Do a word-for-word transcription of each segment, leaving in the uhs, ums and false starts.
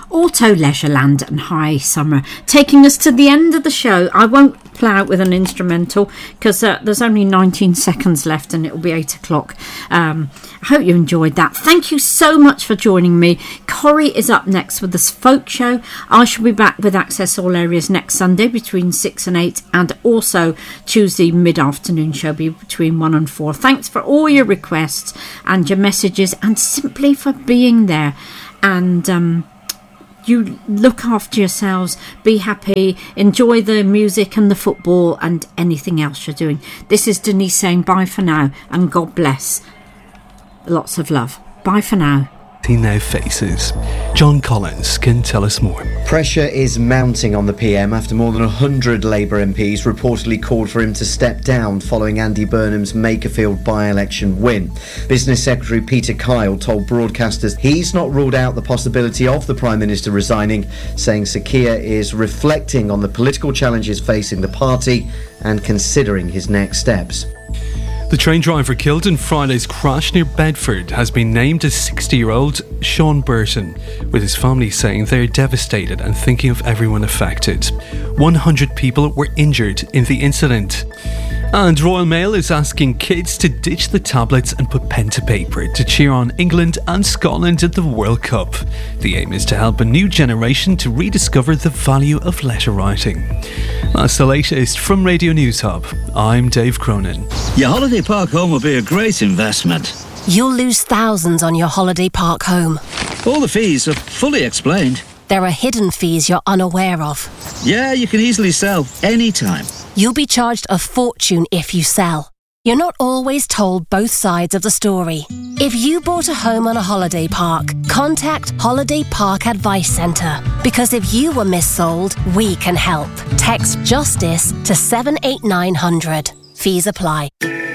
Auto Leisureland and High Summer, taking us to the end of the show. I won't play out with an instrumental because uh, there's only nineteen seconds left and it'll be eight o'clock. Um, I hope you enjoyed that. Thank you so much for joining me. Corrie is up next with this folk show. I shall be back with Access All Areas next Sunday between six and eight, and also Tuesday mid-afternoon show be between one and four. Thanks for all your requests and your messages, and simply for being there. And um you look after yourselves, be happy, enjoy the music and the football and anything else you're doing. This is Denise saying bye for now, and God bless. Lots of love. Bye for now. He now faces. John Collins can tell us more. Pressure is mounting on the P M after more than one hundred Labour M Ps reportedly called for him to step down following Andy Burnham's Makerfield by-election win. Business Secretary Peter Kyle told broadcasters he's not ruled out the possibility of the Prime Minister resigning, saying Sir Keir is reflecting on the political challenges facing the party and considering his next steps. The train driver killed in Friday's crash near Bedford has been named as sixty-year-old Sean Burton, with his family saying they're devastated and thinking of everyone affected. one hundred people were injured in the incident. And Royal Mail is asking kids to ditch the tablets and put pen to paper to cheer on England and Scotland at the World Cup. The aim is to help a new generation to rediscover the value of letter writing. That's the latest from Radio News Hub. I'm Dave Cronin. Your holiday park home will be a great investment. You'll lose thousands on your holiday park home. All the fees are fully explained. There are hidden fees you're unaware of. Yeah, you can easily sell anytime. You'll be charged a fortune if you sell. You're not always told both sides of the story. If you bought a home on a holiday park, contact Holiday Park Advice Centre. Because if you were missold, we can help. Text JUSTICE to seven eight nine hundred. Fees apply.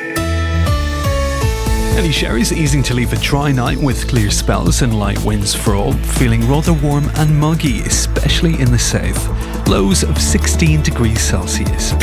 Ellie Sherry's easing to leave a dry night with clear spells and light winds for all. Feeling rather warm and muggy, especially in the south. Lows of sixteen degrees Celsius.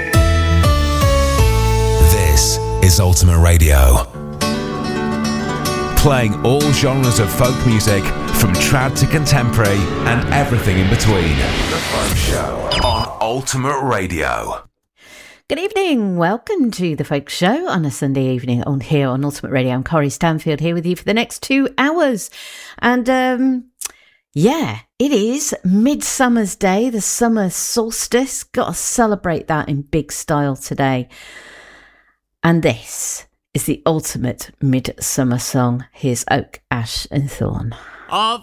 This is Ultimate Radio. Playing all genres of folk music, from trad to contemporary and everything in between. The Folk Show on Ultimate Radio. Good evening, welcome to the Folk Show on a Sunday evening on here on Ultimate Radio. I'm Corrie Stanfield here with you for the next two hours. And um, yeah, it is Midsummer's Day, the summer solstice. Got to celebrate that in big style today. And this is the ultimate midsummer song. Here's Oak, Ash and Thorn. Of